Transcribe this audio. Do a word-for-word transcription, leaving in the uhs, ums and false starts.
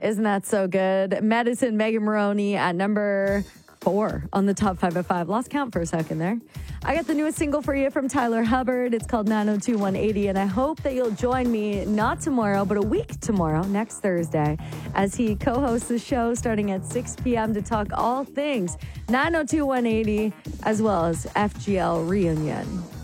Isn't that so good? Madison, Megan Maroney at number four on the top five at five. Lost count for a second there. I got the newest single for you from Tyler Hubbard. It's called nine oh two one eighty, and I hope that you'll join me not tomorrow, but a week tomorrow, next Thursday, as he co-hosts the show starting at six p.m. to talk all things nine oh two one eighty, as well as F G L Reunion.